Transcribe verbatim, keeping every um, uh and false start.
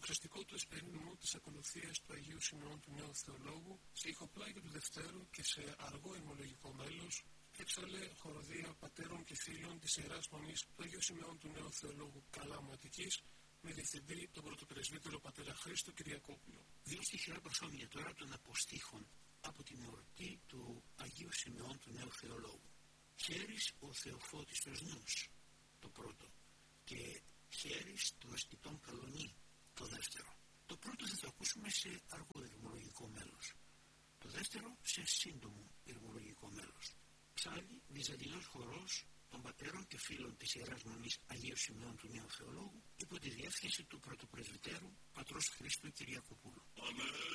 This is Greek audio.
χαρακτηριστικό του εσπερινού της ακολουθίας του Αγίου Σημεών του Νέου Θεολόγου, σε ηχοπλάγιο του Δευτέρου και σε αργό ημολογικό μέλος, έξαλε χοροδία πατέρων και φίλων της Ιεράς Μονής του Αγίου Σημεών του Νέου Θεολόγου Καλάμου Αττικής, με διευθυντή τον πρωτοπρεσβύτερο πατέρα Χρήστο Κυριακόπουλο. Δύο στοιχεία προσώμια τώρα των αποστήχων από την εορτή του Αγίου Σημεών του Νέου Θεολόγου. Χέρις ο Θεοφώτιστος νους, το πρώτο, και χέρις του ασκητών καλονί, το δεύτερο. Το πρώτο θα το ακούσουμε σε αργό ηρμολογικό μέλος. Το δεύτερο σε σύντομο ηρμολογικό μέλος. Ψάλλει βυζαντινός χορός των πατέρων και φίλων της Ιεράς Μονής Αγίου Σημεών του Νέου Θεολόγου υπό τη διεύθυνση του πρωτοπρεσβυτέρου πατρός Χρήστου Κυριακοπούλου. Αμέ.